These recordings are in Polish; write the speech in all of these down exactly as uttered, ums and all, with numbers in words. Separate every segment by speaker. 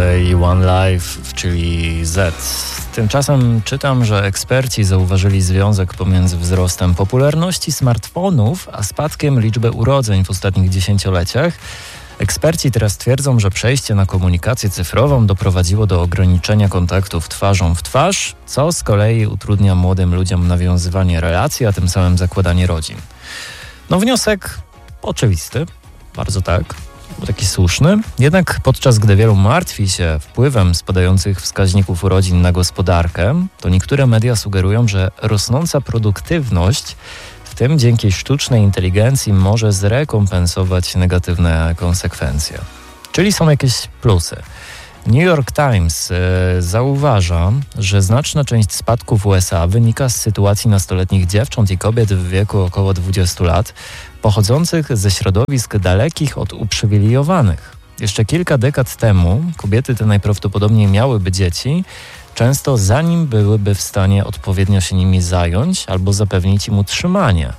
Speaker 1: i One Life, czyli Z. Tymczasem czytam, że eksperci zauważyli związek pomiędzy wzrostem popularności smartfonów a spadkiem liczby urodzeń w ostatnich dziesięcioleciach. Eksperci teraz twierdzą, że przejście na komunikację cyfrową doprowadziło do ograniczenia kontaktów twarzą w twarz, co z kolei utrudnia młodym ludziom nawiązywanie relacji, a tym samym zakładanie rodzin. No wniosek oczywisty, bardzo tak, taki słuszny. Jednak podczas gdy wielu martwi się wpływem spadających wskaźników urodzin na gospodarkę, to niektóre media sugerują, że rosnąca produktywność, w tym dzięki sztucznej inteligencji, może zrekompensować negatywne konsekwencje. Czyli są jakieś plusy. New York Times e, zauważa, że znaczna część spadków w U S A wynika z sytuacji nastoletnich dziewcząt i kobiet w wieku około dwudziestu lat, pochodzących ze środowisk dalekich od uprzywilejowanych. Jeszcze kilka dekad temu kobiety te najprawdopodobniej miałyby dzieci, często zanim byłyby w stanie odpowiednio się nimi zająć albo zapewnić im utrzymanie.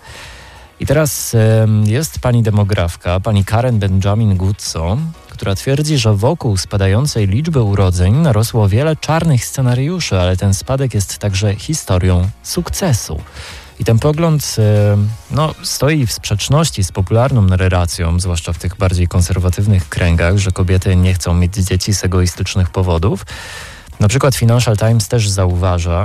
Speaker 1: I teraz e, jest pani demografka, pani Karen Benjamin Guzzo, która twierdzi, że wokół spadającej liczby urodzeń narosło wiele czarnych scenariuszy, ale ten spadek jest także historią sukcesu. I ten pogląd no, stoi w sprzeczności z popularną narracją, zwłaszcza w tych bardziej konserwatywnych kręgach, że kobiety nie chcą mieć dzieci z egoistycznych powodów. Na przykład Financial Times też zauważa,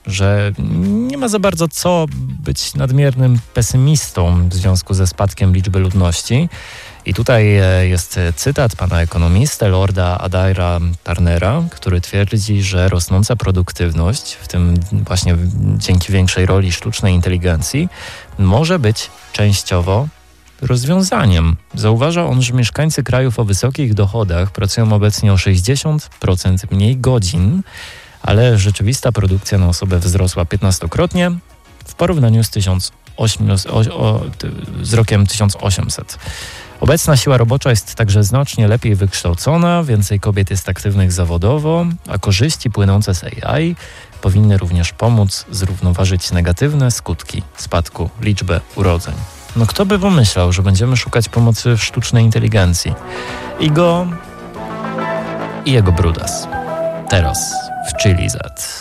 Speaker 1: że nie ma za bardzo co być nadmiernym pesymistą w związku ze spadkiem liczby ludności. I tutaj jest cytat pana ekonomisty Lorda Adaira Turnera, który twierdzi, że rosnąca produktywność, w tym właśnie dzięki większej roli sztucznej inteligencji, może być częściowo rozwiązaniem. Zauważa on, że mieszkańcy krajów o wysokich dochodach pracują obecnie o sześćdziesiąt procent mniej godzin, ale rzeczywista produkcja na osobę wzrosła piętnastokrotnie w porównaniu z, tysiąc osiemset, o, o, z rokiem tysiąc osiemset. Obecna siła robocza jest także znacznie lepiej wykształcona, więcej kobiet jest aktywnych zawodowo, a korzyści płynące z A I powinny również pomóc zrównoważyć negatywne skutki spadku liczby urodzeń. No kto by pomyślał, że będziemy szukać pomocy w sztucznej inteligencji? Igo i jego brudas. Teraz w Chili Z.